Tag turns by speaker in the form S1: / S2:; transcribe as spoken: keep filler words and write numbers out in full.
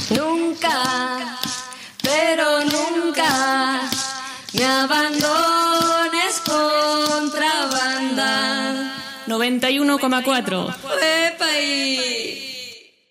S1: Nunca, pero nunca me abandones, contrabanda.
S2: noventa y uno coma cuatro.
S1: ¡Eh, país!